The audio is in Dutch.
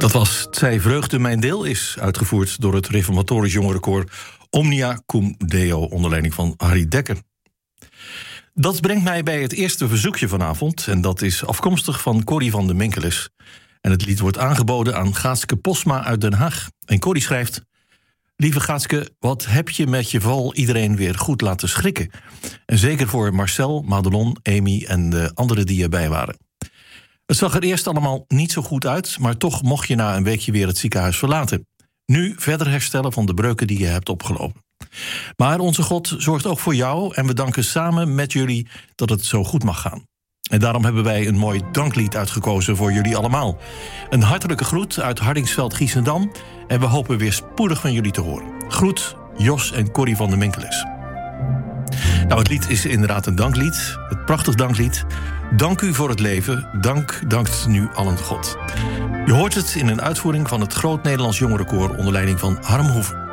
Dat was "'t Zij vreugde mijn deel is", uitgevoerd door het reformatorisch jongerenkoor Omnia Cum Deo onder leiding van Harry Dekker. Dat brengt mij bij het eerste verzoekje vanavond, en dat is afkomstig van Corrie van de Minkeles. En het lied wordt aangeboden aan Gaatske Posma uit Den Haag. En Corrie schrijft: Lieve Gaatske, wat heb je met je val iedereen weer goed laten schrikken. En zeker voor Marcel, Madelon, Amy en de anderen die erbij waren. Het zag er eerst allemaal niet zo goed uit, maar toch mocht je na een weekje weer het ziekenhuis verlaten. Nu verder herstellen van de breuken die je hebt opgelopen. Maar onze God zorgt ook voor jou en we danken samen met jullie dat het zo goed mag gaan. En daarom hebben wij een mooi danklied uitgekozen voor jullie allemaal. Een hartelijke groet uit Hardingsveld-Giessendam en we hopen weer spoedig van jullie te horen. Groet, Jos en Corrie van de Minkeles. Nou, het lied is inderdaad een danklied. Het prachtig danklied. Dank u voor het leven. Dankt nu allen God. Je hoort het in een uitvoering van het Groot Nederlands Jongerenkoor onder leiding van Harm Hoeven.